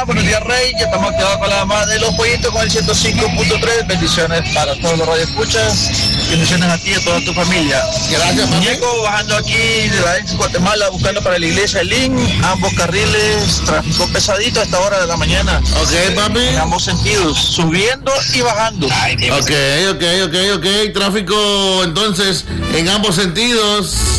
buenos días, Rey. Ya estamos activados con la mamá de los pollitos con el 105.3. Bendiciones para todos los radioescuchas. Bendiciones a ti y a toda tu familia. Gracias, papi. Muñeco, bajando aquí de la ex Guatemala, buscando para la iglesia Lin. Ambos carriles, tráfico pesadito a esta hora de la mañana. Ok, papi. En ambos sentidos, subiendo y bajando. Ok. Tráfico, entonces, en ambos sentidos.